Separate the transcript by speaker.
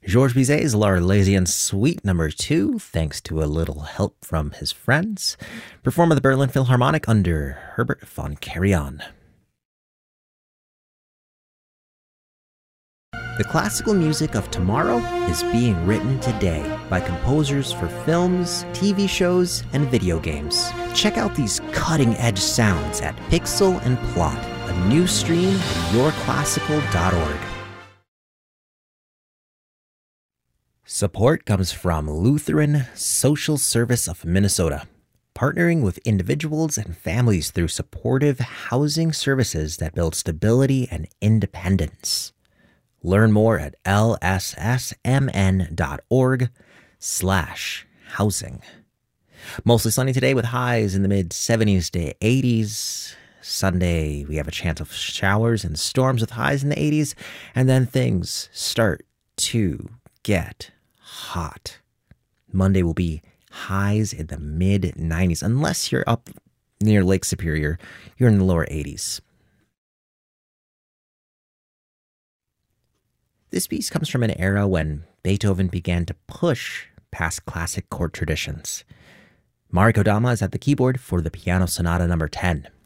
Speaker 1: Georges Bizet's L'Arlésienne Suite No. 2, thanks to a little help from his friends, performed at the Berlin Philharmonic under Herbert von Karajan. The classical music of tomorrow is being written today by composers for films, TV shows, and video games. Check out these cutting-edge sounds at Pixel and Plot, a new stream at yourclassical.org. Support comes from Lutheran Social Service of Minnesota, partnering with individuals and families through supportive housing services that build stability and independence. Learn more at lssmn.org/housing. Mostly sunny today with highs in the mid-70s to 80s. Sunday, we have a chance of showers and storms with highs in the 80s. And then things start to get hot. Monday will be highs in the mid-90s. Unless you're up near Lake Superior, you're in the lower 80s. This piece comes from an era when Beethoven began to push past classic chord traditions. Mari Kodama is at the keyboard for the Piano Sonata No. 10.